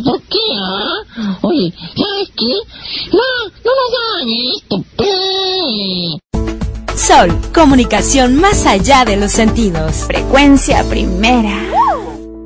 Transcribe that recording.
por qué, ah? Oye, ¿sabes qué? No nos hagan esto, Sol, comunicación más allá de los sentidos. Frecuencia primera.